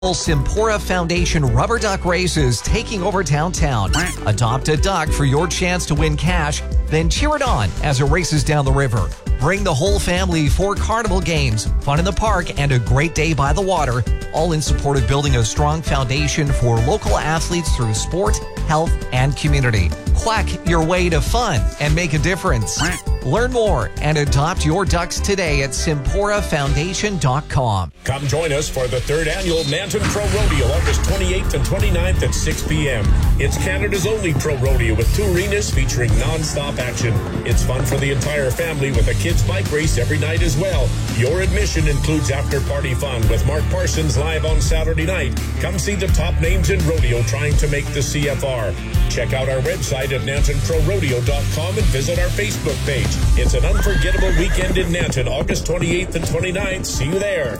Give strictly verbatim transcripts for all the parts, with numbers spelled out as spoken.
Simpora Foundation Rubber Duck Races taking over downtown. Adopt a duck for your chance to win cash, then cheer it on as it races down the river. Bring the whole family for carnival games, fun in the park, and a great day by the water, all in support of building a strong foundation for local athletes through sport, health, and community. Quack your way to fun and make a difference. Learn more and adopt your ducks today at Simpora Foundation dot com. Come join us for the third annual Nanton Pro Rodeo, August twenty-eighth and twenty-ninth at six p.m. It's Canada's only pro rodeo with two arenas featuring non-stop action. It's fun for the entire family with a kids' bike race every night as well. Your admission includes after-party fun with Mark Parsons live on Saturday night. Come see the top names in rodeo trying to make the C F R. Check out our website at Nanton Pro Rodeo dot com and visit our Facebook page. It's an unforgettable weekend in Nanton, August twenty-eighth and twenty-ninth. See you there.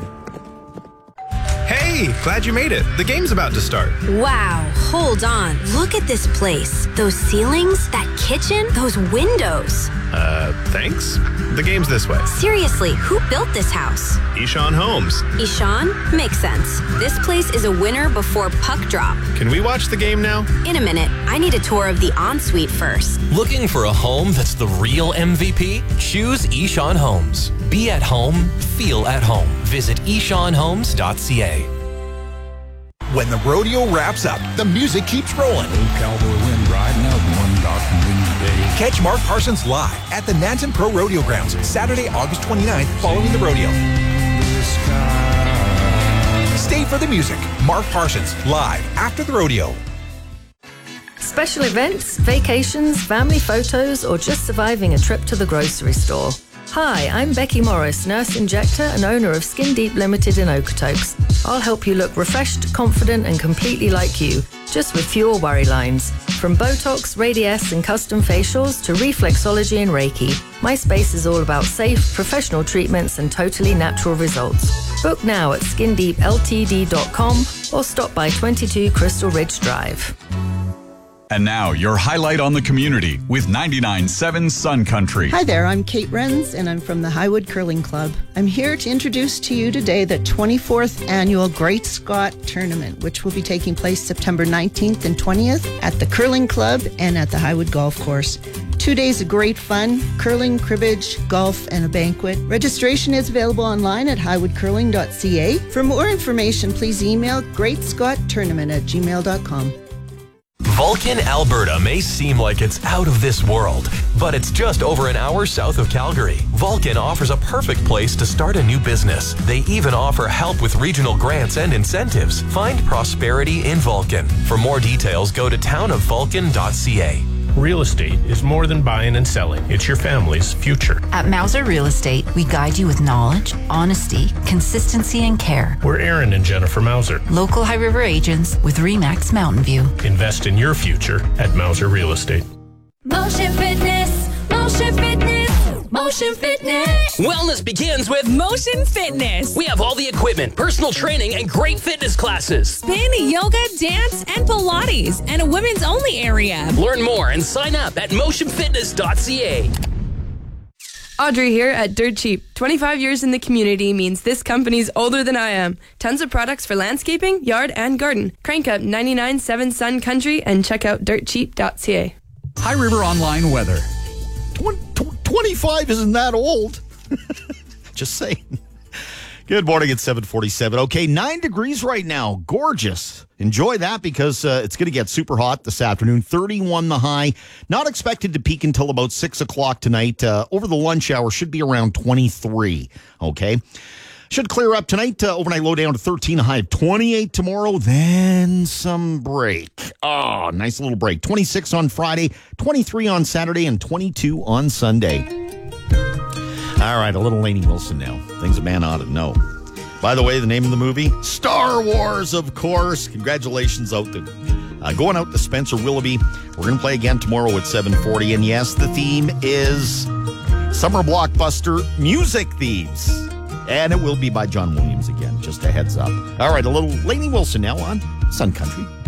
Hey, glad you made it. The game's about to start. Wow, hold on. Look at this place. Those ceilings, that kitchen, those windows. Uh, thanks. The game's this way. Seriously, who built this house? Ishan Homes. Ishan? Makes sense. This place is a winner before puck drop. Can we watch the game now? In a minute. I need a tour of the ensuite first. Looking for a home that's the real M V P? Choose Ishan Homes. Be at home, feel at home. Visit ishan homes dot c a. When the rodeo wraps up, the music keeps rolling. Old cowboy wind riding out one dark and windy day. Catch Mark Parsons live at the Nanton Pro Rodeo Grounds, Saturday, August twenty-ninth, following the rodeo. Stay for the music. Mark Parsons, live after the rodeo. Special events, vacations, family photos, or just surviving a trip to the grocery store. Hi, I'm Becky Morris, nurse injector and owner of Skin Deep Limited in Okotoks. I'll help you look refreshed, confident, and completely like you, just with fewer worry lines. From Botox, Radiesse, and custom facials to reflexology and Reiki, my space is all about safe, professional treatments and totally natural results. Book now at skin deep l t d dot com or stop by twenty-two Crystal Ridge Drive. And now, your highlight on the community with ninety-nine point seven Sun Country. Hi there, I'm Kate Renz, and I'm from the Highwood Curling Club. I'm here to introduce to you today the twenty-fourth Annual Great Scott Tournament, which will be taking place September nineteenth and twentieth at the Curling Club and at the Highwood Golf Course. Two days of great fun, curling, cribbage, golf, and a banquet. Registration is available online at highwood curling dot c a. For more information, please email great scott tournament at gmail dot com. Vulcan, Alberta may seem like it's out of this world, but it's just over an hour south of Calgary. Vulcan offers a perfect place to start a new business. They even offer help with regional grants and incentives. Find prosperity in Vulcan. For more details, go to town of vulcan dot c a. Real estate is more than buying and selling. It's your family's future. At Mauser Real Estate, we guide you with knowledge, honesty, consistency, and care. We're Aaron and Jennifer Mauser. Local High River agents with RE/MAX Mountain View. Invest in your future at Mauser Real Estate. Motion Fitness, Motion Fitness, Motion Fitness. Wellness begins with Motion Fitness. We have all the equipment, personal training, and great fitness classes. Spin, yoga, dance, and Pilates, and a women's only area. Learn more and sign up at motion fitness dot c a. Audrey here at Dirt Cheap. twenty-five years in the community means this company's older than I am. Tons of products for landscaping, yard, and garden. Crank up ninety-nine point seven Sun Country and check out dirt cheap dot c a. High River Online weather. twenty-five isn't that old. Just saying. Good morning, it's seven forty-seven. Okay, nine degrees right now. Gorgeous. Enjoy that because uh, it's going to get super hot this afternoon. thirty-one the high. Not expected to peak until about six o'clock tonight. Uh, over the lunch hour should be around twenty-three. Okay. Should clear up tonight. Uh, overnight low down to thirteen, a high of twenty-eight tomorrow. Then some break. Oh, nice little break. twenty-six on Friday, twenty-three on Saturday, and twenty-two on Sunday. All right, a little Lainey Wilson now. Things a man ought to know. By the way, the name of the movie? Star Wars, of course. Congratulations out to, uh, going out to Spencer Willoughby. We're going to play again tomorrow at seven forty. And yes, the theme is Summer Blockbuster Music Thieves. And it will be by John Williams again, just a heads up. All right, a little Lainey Wilson now on Sun Country.